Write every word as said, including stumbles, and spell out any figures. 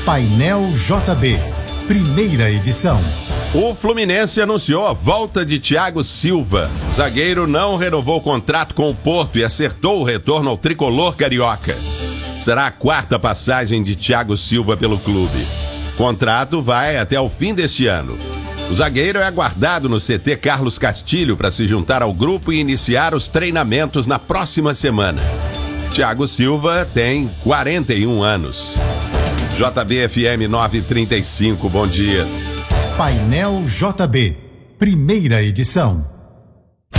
Painel J B, primeira edição. O Fluminense anunciou a volta de Thiago Silva. O zagueiro não renovou o contrato com o Porto e acertou o retorno ao tricolor carioca. Será a quarta passagem de Thiago Silva pelo clube. O contrato vai até o fim deste ano. O zagueiro é aguardado no C T Carlos Castilho para se juntar ao grupo e iniciar os treinamentos na próxima semana. Thiago Silva tem quarenta e um anos. J B F M nove trinta e cinco, bom dia. Painel J B, primeira edição.